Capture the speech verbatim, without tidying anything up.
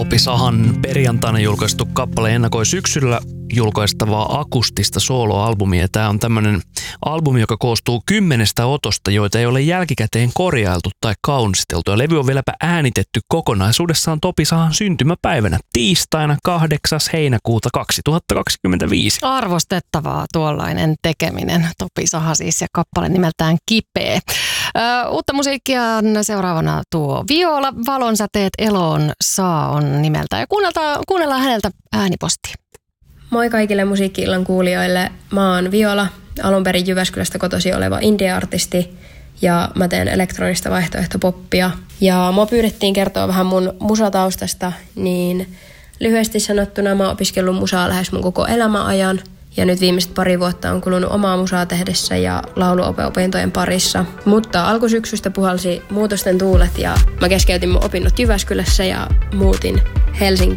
Topi Sahan perjantaina julkaistu kappale ennakoi syksyllä julkaistavaa akustista soloalbumia. Tämä on tämmöinen albumi, joka koostuu kymmenestä otosta, joita ei ole jälkikäteen korjailtu tai kaunisteltu. Ja levy on vieläpä äänitetty kokonaisuudessaan Topi Sahan syntymäpäivänä tiistaina kahdeksas heinäkuuta kaksituhattakaksikymmentäviisi. Arvostettavaa tuollainen tekeminen. Topi Saha siis ja kappale nimeltään Kipeä. Ö, uutta musiikkia on seuraavana tuo Viola, Valonsäteet eloon saa on nimeltä. Ja kuunnellaan, kuunnellaan häneltä äänipostia. Moi kaikille musiikki-illan kuulijoille. Mä oon Viola, alun perin Jyväskylästä kotoisin oleva indie-artisti ja mä teen elektronista vaihtoehtopoppia. Ja mua pyydettiin kertoa vähän mun musataustasta, niin lyhyesti sanottuna mä oon opiskellut musaa lähes mun koko elämäajan. Ja nyt viimeiset pari vuotta on kulunut omaa musaa tehdessä ja lauluopintojen parissa. Mutta alkusyksystä puhalsi muutosten tuulet ja mä keskeytin mun opinnot Jyväskylässä ja muutin Helsinkiin.